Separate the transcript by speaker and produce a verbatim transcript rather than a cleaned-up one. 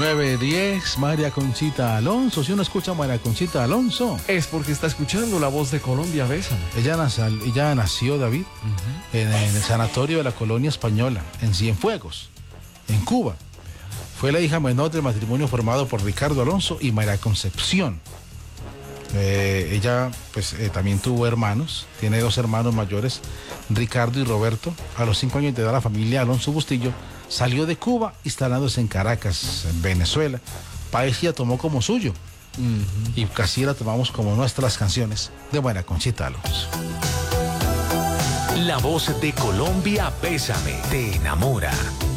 Speaker 1: nueve diez, María Conchita Alonso. Si uno escucha a María Conchita Alonso,
Speaker 2: es porque está escuchando La Voz de Colombia, Bésame.
Speaker 1: Ella, nació, ella nació, David, uh-huh. en, en el sanatorio de la colonia española, en Cienfuegos, en Cuba. Fue la hija menor del matrimonio formado por Ricardo Alonso y María Concepción. Eh, ella pues eh, también tuvo hermanos, tiene dos hermanos mayores, Ricardo y Roberto. A los cinco años de edad la familia Alonso Bustillo salió de Cuba, instalándose en Caracas, en Venezuela, país que ella tomó como suyo. Uh-huh. Y casi la tomamos como nuestras canciones de María Conchita Alonso.
Speaker 3: La Voz de Colombia, Bésame, te enamora.